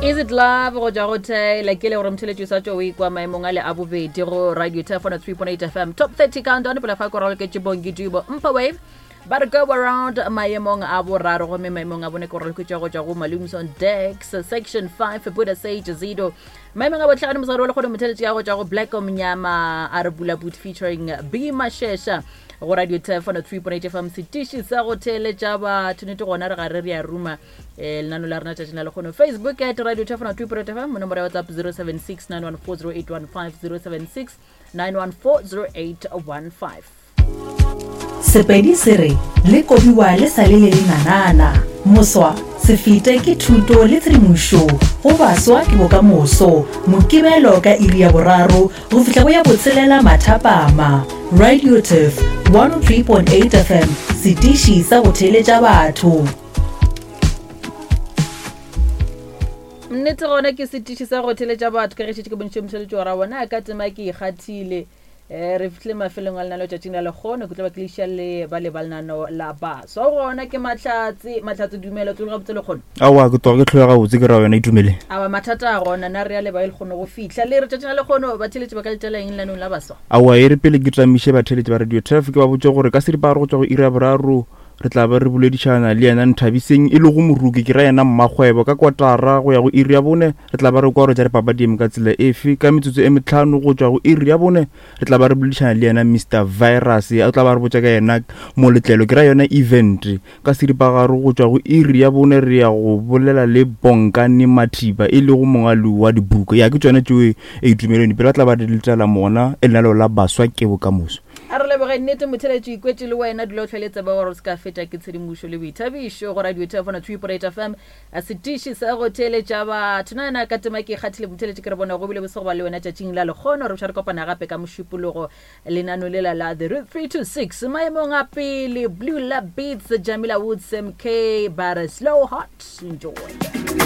Is it love go ja go taila ke le gore mtheletši sa tšo o ikwa maemong a le a bobedi go radio telefona 3.8 FM top 30 countdown pela fa koralo ke tšibongi tubo mpa wave but go around maemong a boraro go me maemong a bone koralo ke tšwa go tšwa go malums on decks section 5 Buddha Sage Zido maemong a botlhano mosadi o le gore mtheletši ya go tšwa go Black Omnyama a re bula boot featuring B Mashesha go radio telefona 3.8 FM setiši sa go theletša ba tshwanetse gona re gare re ya ruma lenano la rena tšatšina le kgono Facebook at radio telefona 3.8 FM nomoro ya WhatsApp 076 914 0815 Sepedi sere le kobiwa le sale le nanana moswa se fite ke thuto le tshedimošo go baswa ke bokamoso mokibelo ka iri ya boraro go fihla go ya botshelela mathapama Radio Turf 103.8 FM setiši sa go theletša batho nnete gona ke setiši sa go theletša batho ka ge šetše ke bontšhe motšheletši wa ra bona ka tema ke ikgathile re fihle mafelong a lenano tšatšing la lekgono ke tla ba kliša le ba lenano la baswa gona ke mahlatse dumela tlo ga botse lekgono awa ke toga ke tlhoya ga botse ke ra yona itumele awa mathata a gona na re a le ba lekgono go fihla le re tšatšing la lekgono ba theletše ba ka letela eng lenanong la baswa awa e re pele ke tamiše ba theletše ba radio traffic ke ba botse gore ka seripa re go tswa go ira boraro re tla ba re boledišana le yena Nthabiseng e le go moruki ke ra yena mmagwebo ka kwatara go ya go iri ya bone re tla ba re kwa re ja re papadiem ka tsela efe ka metsotso e metlhano go tswa go iri ya bone re tla ba re boledišana le yena Mr Virus a tla ba re botsa ka yena moletlelo ke ra yona event ka seripagare go tswa go iri ya bone re ya go bolela le Bonkane Mathiba e le go mongalu wa dibuka ya ke tsone tšeo e itumeleng pele tla ba re letela mona e lenalo la baswa ke bokamoso a re leboga nnete motheletši ikwetse le wena dilo tlhoeletsa ba gore o se ka feta ke tshedimošo le boithabišo go radio telefona 3.8 FM a setiši sa go theletša batho nana ka tema ke ikgathile motheletši ke re bona go bile bosego ba le wena tšatšing la lekgono re bša re kopana gape ka mošupologo lenano lela la the 326 maemong a pele Blue Lab Beats Jamila Woods MK but slow hot enjoy